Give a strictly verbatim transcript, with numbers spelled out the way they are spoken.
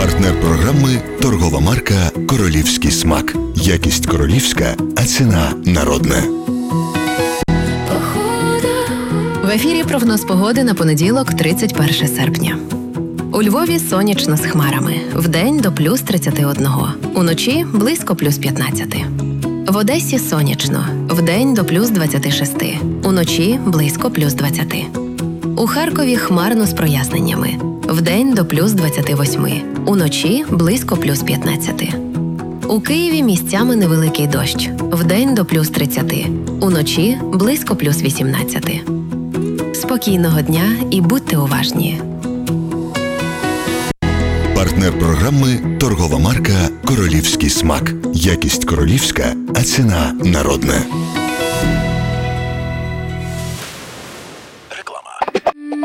Партнер програми – торгова марка «Королівський смак». Якість королівська, а ціна народна. В ефірі прогноз погоди на понеділок, тридцять перше серпня. У Львові сонячно з хмарами. Вдень до плюс тридцять один. Уночі близько плюс п'ятнадцять. В Одесі сонячно. Вдень до плюс двадцять шість. Уночі близько плюс двадцять. У Харкові хмарно з проясненнями. Вдень до плюс двадцять вісім. Уночі близько плюс п'ятнадцять. У Києві місцями невеликий дощ. Вдень до плюс тридцять. Уночі близько плюс вісімнадцять. Спокійного дня і будьте уважні. Партнер програми – торгова марка «Королівський смак». Якість королівська, а ціна народна.